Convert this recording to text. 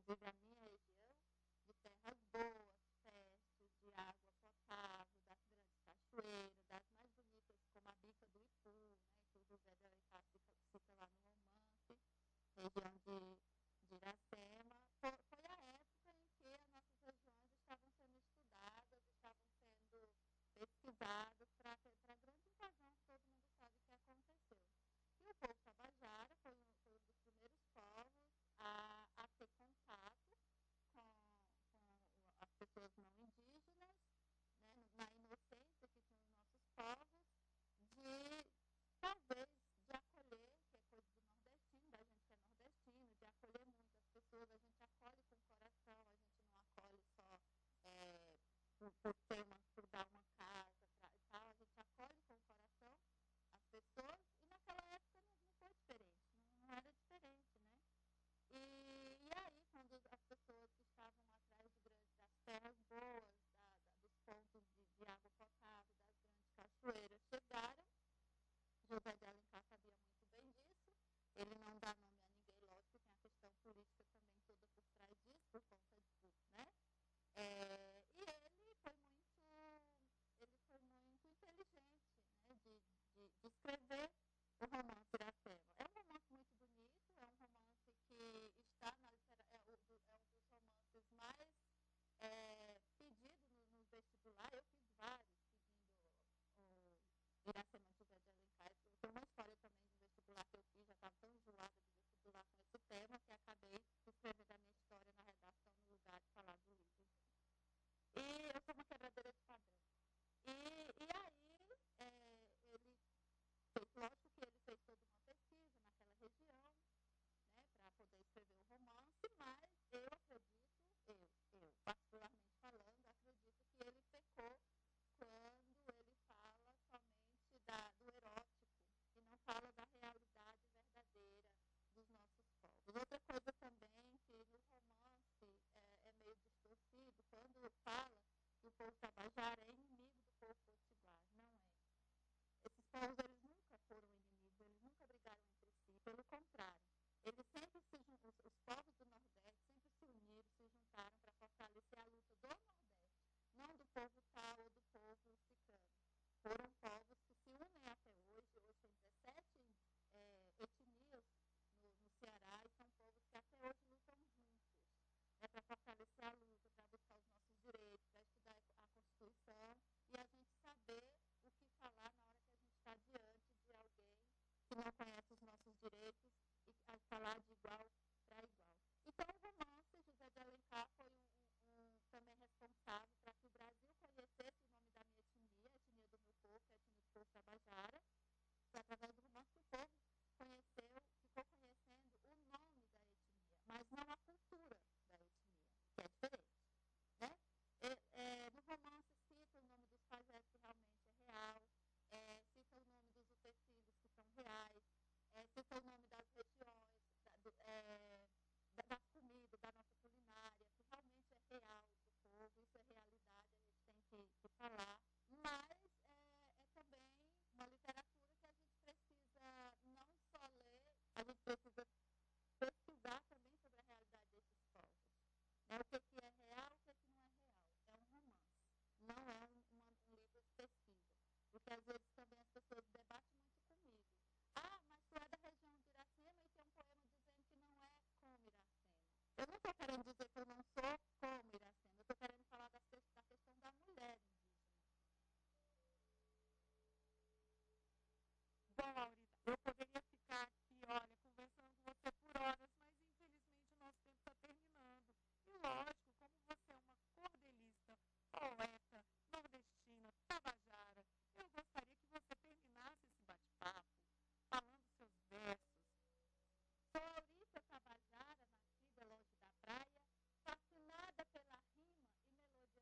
inclusive a minha região, de terras boas, férteis, de água potável, das grandes cachoeiras, das mais bonitas, como a Bica do Ipu, né, que o José de Alencar cita lá no romance, região de Iracema. Foi a época em que as nossas regiões estavam sendo estudadas, estavam sendo pesquisadas para a grande invasão que todo mundo sabe que aconteceu. E o povo tabajara foi um dos primeiros povos a ter contato com as pessoas não indígenas, né, na inocência que tinham os nossos povos, de talvez de acolher, que é coisa do nordestino, da gente que é nordestino, de acolher muitas pessoas, a gente acolhe com o coração, a gente não acolhe só por dar uma casa e tal, a gente acolhe com o coração as pessoas, e naquela época não foi diferente, não era diferente, né? E aí, quando as pessoas que estavam atrás das terras boas, dos pontos de água potável, das grandes cachoeiras, chegaram, José de Alencar sabia muito bem disso, ele não dá nome a ninguém, lógico, tem a questão política também toda por trás disso, por conta disso, né? E ele foi muito inteligente, né, de escrever o romance Iracema. É um romance muito bonito, é um romance que está na literatura, é um dos romances mais pedidos nos vestibulares. Eu fiz vários pedindo o Iracema de José de Alencar. Tem uma história também do vestibular que eu fiz, já estava tão enjoada de vestibular com esse tema, que acabei escrevendo a minha história na redação no lugar de falar do livro. E eu sou uma quebradeira de padrão. E aí, ele fez, lógico que ele fez toda uma pesquisa naquela região, né, para poder escrever o romance, mas eu acredito, eu particularmente falando, acredito que ele pecou quando ele fala somente do erótico e não fala da realidade verdadeira dos nossos povos. Outra coisa também que no romance é meio distorcido, quando fala que o povo tabajara é inimigo do povo potiguar. Não é. Esses povos, eles nunca foram inimigos, eles nunca brigaram entre si, pelo contrário. Eles sempre os povos do Nordeste sempre se uniram, se juntaram para fortalecer a luta do Nordeste, não do povo tal ou do povo ciclano. Foram povos que se unem até hoje. Hoje tem 17 etnias no Ceará, e são povos que até hoje lutam juntos, né, para fortalecer a luta, para buscar os nossos direitos, para estudar a Constituição e a gente saber o que falar na hora que a gente está diante de alguém que não conhece os nossos direitos e a falar de igual para igual. Então, o romance José de Alencar foi também responsável para que o Brasil conhecesse o nome da minha etnia, a etnia do meu povo, a etnia do povo tabajara. Foi através do romance que o povo ficou conhecendo o nome da etnia, mas não a cultura da etnia, que é diferente. Né? No romance cita o nome dos pajés, que realmente é real, cita o nome dos utensílios, que são reais, cita o nome das regiões, das comidas, da nossa culinária, que realmente é real do povo, isso é realidade, a gente tem que falar, mas é também uma literatura que a gente precisa não só ler, a gente precisa pesquisar também sobre a realidade desses povos. Né? O que